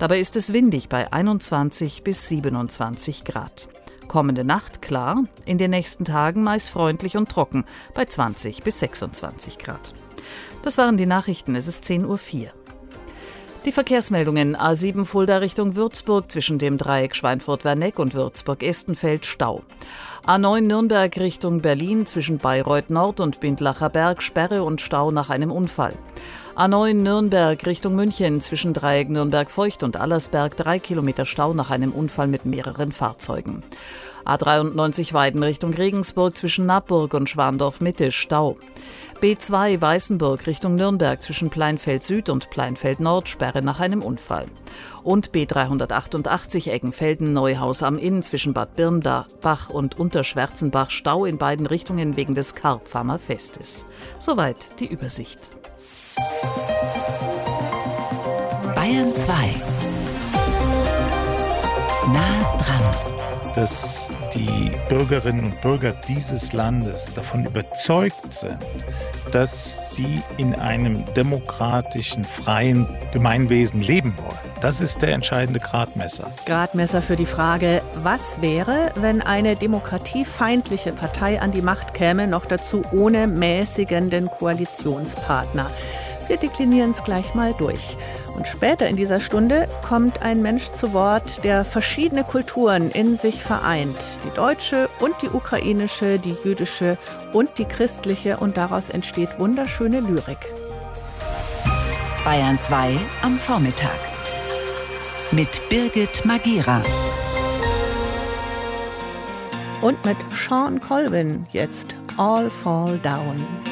Dabei ist es windig bei 21 bis 27 Grad. Kommende Nacht klar, in den nächsten Tagen meist freundlich und trocken bei 20 bis 26 Grad. Das waren die Nachrichten, es ist 10:04 Uhr. Die Verkehrsmeldungen: A7 Fulda Richtung Würzburg zwischen dem Dreieck Schweinfurt-Werneck und Würzburg-Estenfeld Stau. A9 Nürnberg Richtung Berlin zwischen Bayreuth Nord und Bindlacher Berg Sperre und Stau nach einem Unfall. A9 Nürnberg Richtung München zwischen Dreieck Nürnberg-Feucht und Allersberg 3 Kilometer Stau nach einem Unfall mit mehreren Fahrzeugen. A93 Weiden Richtung Regensburg zwischen Nappburg und Schwandorf-Mitte Stau. B2 Weißenburg Richtung Nürnberg zwischen Pleinfeld Süd und Pleinfeld Nord Sperre nach einem Unfall. Und B388 Eggenfelden Neuhaus am Inn zwischen Bad Birnbach und Unterschwärzenbach Stau in beiden Richtungen wegen des Karpfamer Festes. Soweit die Übersicht. Bayern 2. Nah dran. Dass die Bürgerinnen und Bürger dieses Landes davon überzeugt sind, dass sie in einem demokratischen, freien Gemeinwesen leben wollen. Das ist der entscheidende Gradmesser. Gradmesser für die Frage, was wäre, wenn eine demokratiefeindliche Partei an die Macht käme, noch dazu ohne mäßigenden Koalitionspartner. Wir deklinieren es gleich mal durch. Und später in dieser Stunde kommt ein Mensch zu Wort, der verschiedene Kulturen in sich vereint. Die deutsche und die ukrainische, die jüdische und die christliche. Und daraus entsteht wunderschöne Lyrik. Bayern 2 am Vormittag. Mit Birgit Magira. Und mit Sean Colvin jetzt All Fall Down.